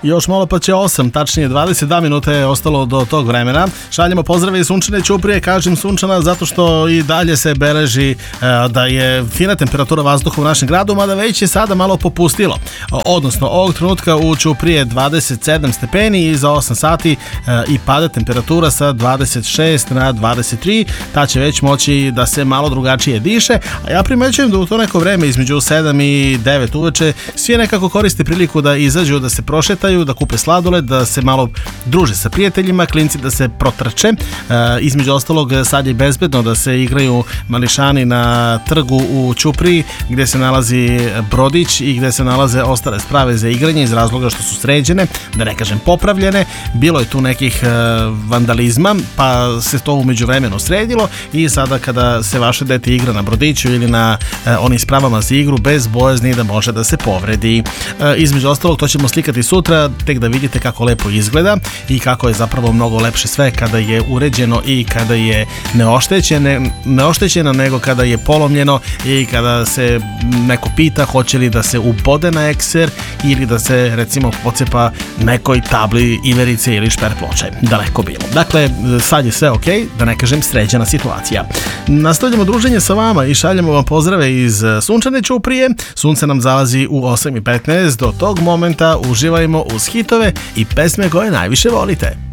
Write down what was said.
Još malo pa će 8, tačnije 22 minuta je ostalo do tog vremena. Šaljemo pozdrave iz Sunčane Ćuprije, kažem Sunčana zato što i dalje se beleži da je fina temperatura vazduha u našem gradu, mada već je sada malo popustilo. Odnosno, ovog trenutka u Ćuprije 27 stepeni i za 8 sati i pada temperatura sa 26 na 23, ta će već moći da se malo drugačije diše, a ja primećujem da u to neko vreme između 7 i 9 uveče svi nekako koriste priliku da izađu, da se prošetaju, da kupe sladoled, da se malo druže sa prijateljima, klinci da se protrče. Između ostalog, sad je bezbedno da se igraju mališani na trgu u Ćupriji, gde se nalazi brodić i gde se nalaze ostale sprave za igranje iz razloga što su sređene, da ne kažem popravljene. Bilo je tu nekih vandalizma, pa se to umeđu vremenu sredilo i sada kada se vaše dete igra na brodiću ili na onim spravama za igru, bez bojazni da može da se povredi. Između ostalog, to ćemo slikati sutra, tek da vidite kako lepo izgleda i kako je zapravo mnogo lepše sve kada je uređeno i kada je neoštećeno nego kada je polomljeno i kada se neko pita hoće li da se ubode na ekser ili da se recimo pocepa nekoj tabli iverice ili šper ploče. Daleko bilo. Dakle, sad je sve ok, da ne kažem sređena situacija. Nastavljamo druženje sa vama i šaljemo vam pozdrave iz Sunčane Ćuprije. Sunce nam zalazi u 8:15. Do tog momenta uživajmo uz hitove i pesme koje najviše volite.